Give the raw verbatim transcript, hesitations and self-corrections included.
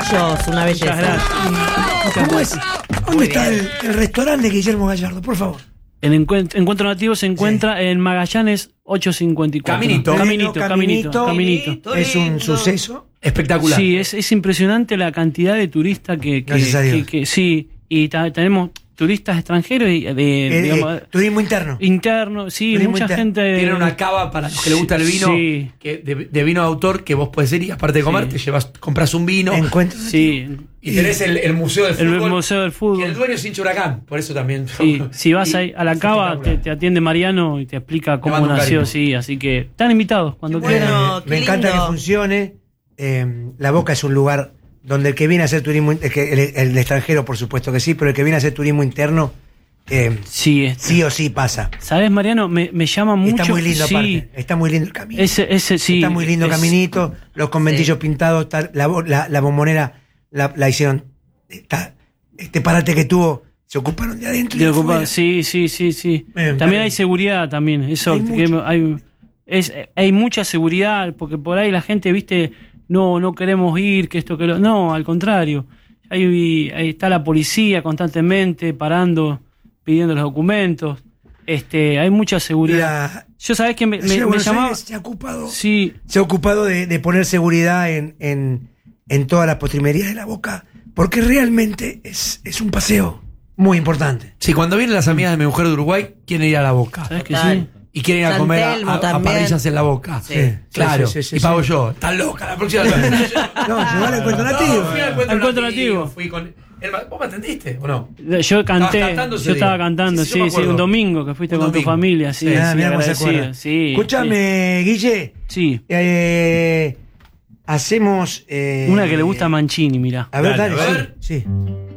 uruguayos, una belleza. Muchas gracias. ¿Cómo es? ¿Dónde está el, el restaurante de Guillermo Gallardo? Por favor. El encuentro, encuentro Nativo se encuentra sí. en Magallanes ochocientos cincuenta y cuatro. Caminito. Caminito, caminito, caminito, caminito. Es un suceso espectacular. Sí, es, es impresionante la cantidad de turistas que, que, Gracias a Dios. que, que sí, y ta, tenemos turistas extranjeros y de, Eh, digamos, eh, turismo interno. interno, sí, Turismo mucha inter- gente. Tiene una cava para los que les gusta el vino, Sí. que de, de vino de autor, que vos podés ir y aparte de comer, Sí. te llevas, compras un vino Encuentro. Sí, y tenés el, el museo del el fútbol. museo del Y el fútbol. dueño es hincha Huracán, por eso también. Sí, si vas Y- ahí a la es cava, te, espectacular. te atiende Mariano y te explica cómo mando un nació, cariño. sí, así que están invitados cuando Qué quieran. bueno. Eh, qué me encanta lindo. que funcione. Eh, la Boca es un lugar donde el que viene a hacer turismo, el, que- el, el extranjero por supuesto que sí, pero el que viene a hacer turismo interno, eh, Sí, es- sí o sí pasa. ¿sabes, Mariano? Me, me llama mucho. Está muy lindo sí, aparte, está muy lindo el camino. Ese, ese, sí, está muy lindo el es- caminito, los conventillos Sí. pintados, está- la, bo- la, la bombonera la, la hicieron, está, este parate que tuvo, se ocuparon de adentro y de de ocupar- afuera. sí, sí, sí, sí. Eh, También eh, hay seguridad también. Eso, hay que mucho. hay, es, hay mucha seguridad, porque por ahí la gente, viste, no, no queremos ir, que esto, que lo. No, al contrario. Ahí, ahí está la policía constantemente parando, pidiendo los documentos. Este, hay mucha seguridad. La- Yo sabés que me, la me, ciudad de me Buenos llamaba. Aires se ha ocupado, Sí, se ha ocupado de, de poner seguridad en, en, en todas las postrimerías de la Boca, porque realmente es, es un paseo muy importante. Sí, cuando vienen las amigas de mi mujer de Uruguay, quieren ir a la Boca. ¿sabés que Total. sí? Y quieren ir a San comer a, Telmo a- a también. parrillas en la Boca. Sí. Claro. Sí, sí, sí, y sí, pago sí. yo. Estás loca, la próxima vez. No, llegó al encuentro nativo. No, fui al encuentro, Encuentro nativo. nativo. Fui con, el ma- ¿Vos me atendiste o no? Yo canté, Estabas cantando ese yo estaba día. cantando, Sí, sí, yo me sí, sí, acuerdo. un domingo que fuiste Un con domingo. tu familia, sí, Sí, Ah, sí, mirá cómo se agradecido, acuerda. sí. Escúchame, Guille, Sí, eh, hacemos... eh, una que le gusta a Mancini, mirá. A ver, Dale, dale, a sí, ver. sí.